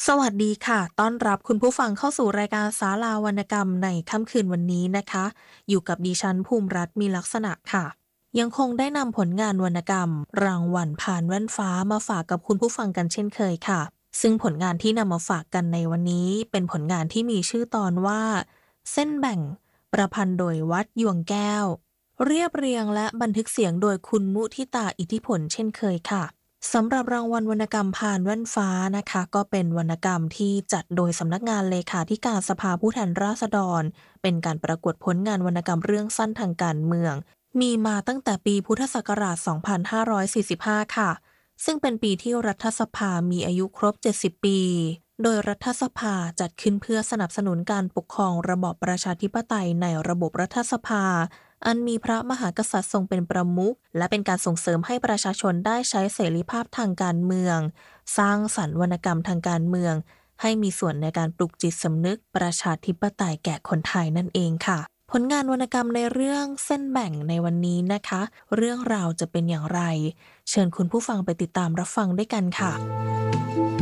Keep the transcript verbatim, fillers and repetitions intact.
สวัสดีค่ะต้อนรับคุณผู้ฟังเข้าสู่รายการศาลาวรรณกรรมในค่ำคืนวันนี้นะคะอยู่กับดิฉันภูมิรัตน์มีลักษณะค่ะยังคงได้นำผลงานวรรณกรรมรางวัลผ่านแว่นฟ้ามาฝากกับคุณผู้ฟังกันเช่นเคยค่ะซึ่งผลงานที่นำมาฝากกันในวันนี้เป็นผลงานที่มีชื่อตอนว่าเส้นแบ่งประพันธ์โดยวัดยวงแก้วเรียบเรียงและบันทึกเสียงโดยคุณมุทิตาอิทธิผลเช่นเคยค่ะ สำหรับรางวัลวรรณกรรมผ่านแว่นฟ้านะคะก็เป็นวรรณกรรมที่จัดโดยสำนักงานเลขาธิการสภาผู้แทนราษฎรเป็นการประกวดผลงานวรรณกรรมเรื่องสั้นทางการเมืองมีมาตั้งแต่ปีพุทธศักราช สองพันห้าร้อยสี่สิบห้า ค่ะซึ่งเป็นปีที่รัฐสภามีอายุครบ เจ็ดสิบ ปีโดยรัฐสภาจัดขึ้นเพื่อสนับสนุนการปกครองระบอบประชาธิปไตยในระบบรัฐสภาอันมีพระมหากษัตริย์ทรงเป็นประมุขและเป็นการส่งเสริมให้ประชาชนได้ใช้เสรีภาพทางการเมืองสร้างสรรค์วรรณกรรมทางการเมืองให้มีส่วนในการปลุกจิตสำนึกประชาธิปไตยแก่คนไทยนั่นเองค่ะผลงานวรรณกรรมในเรื่องเส้นแบ่งในวันนี้นะคะเรื่องราวจะเป็นอย่างไรเชิญคุณผู้ฟังไปติดตามรับฟังด้วยกันค่ะ